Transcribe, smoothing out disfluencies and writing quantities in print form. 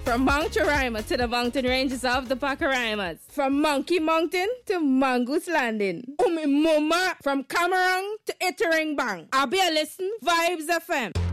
From Mount Roraima to the mountain ranges of the Pacaraimans. From Monkey Mountain to Mongoose Landing. Umi Muma from Cameroon to Itering Bang. I'll be a listen Vibes FM.